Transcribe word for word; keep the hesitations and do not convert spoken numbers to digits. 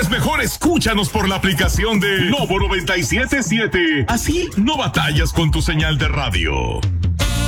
pues mejor escúchanos por la aplicación de Lobo noventa y siete punto siete. Así no batallas con tu señal de radio.